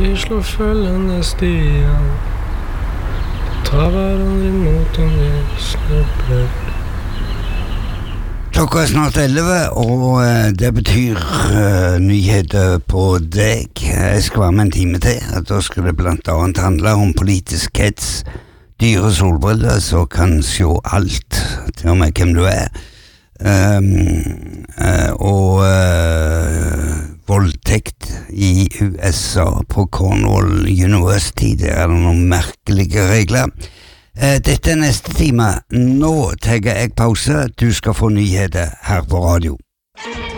slår følgende stier. Ta hverandre imot om vi snubler. Klokka snart 11, og det betyr nyheter på deg. Jeg skal være med en time til. Da skal det blant annet handle om politisk hets, dyre solbriller som kan se alt, til og med hvem du er. Og voldtekt i USA på Cornell University. Det er noen merkelige regler. Dette neste time. Nå tar jeg pause. Du skal få nyheter her på radio.